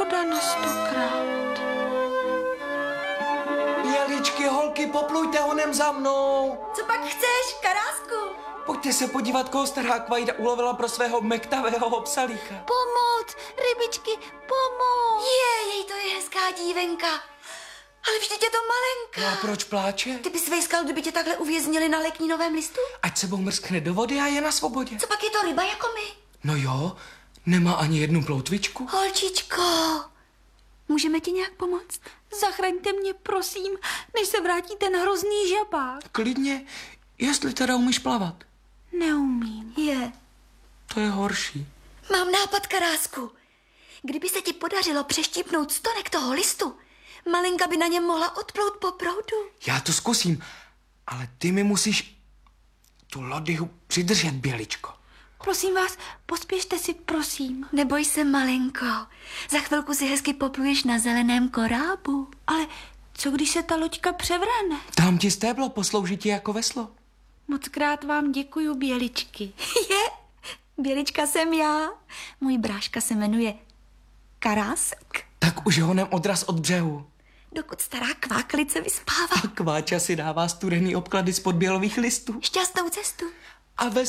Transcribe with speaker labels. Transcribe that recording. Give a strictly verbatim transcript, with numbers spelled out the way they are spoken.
Speaker 1: voda na stokrát.
Speaker 2: Běličky, holky, poplujte honem za mnou.
Speaker 3: Co pak chceš, Karásku?
Speaker 2: Pojďte se podívat, koho stará Kvajda ulovila pro svého mektavého psalíka.
Speaker 1: Pomoc, rybičky, pomoc.
Speaker 3: Jej, to je hezká dívenka. Ale vždyť je to malenka.
Speaker 2: No a proč pláče?
Speaker 3: Ty bys vejskal, kdyby tě takhle uvěznili na leknínovém listu?
Speaker 2: Ať sebou mrskne do vody a je na svobodě.
Speaker 3: Co pak je to ryba jako my?
Speaker 2: No jo, nemá ani jednu ploutvičku.
Speaker 3: Holčičko, můžeme ti nějak pomoct?
Speaker 1: Zachraňte mě, prosím, než se vrátí ten hrozný žabák.
Speaker 2: Klidně, jestli teda umíš plavat.
Speaker 1: Neumím.
Speaker 3: Je.
Speaker 2: To je horší.
Speaker 3: Mám nápad, Karásku. Kdyby se ti podařilo přeštípnout stonek toho listu, malinka by na něm mohla odplout po proudu.
Speaker 2: Já to zkusím, ale ty mi musíš tu lodyhu přidržet, Běličko.
Speaker 1: Prosím vás, pospěšte si, prosím.
Speaker 3: Neboj se, malinko. Za chvilku si hezky popluješ na zeleném korábu.
Speaker 1: Ale co když se ta loďka převrhne?
Speaker 2: Dám ti stéblo, poslouží ti jako veslo.
Speaker 1: Mockrát vám děkuju, Běličky.
Speaker 3: Je, Bělička jsem já. Můj bráška se jmenuje Karásek.
Speaker 2: Tak už honem odraz od břehu.
Speaker 3: Dokud stará kváklice vyspává.
Speaker 2: A Kváča si dává studený obklady spod bělových listů.
Speaker 3: Šťastnou cestu.
Speaker 2: A ve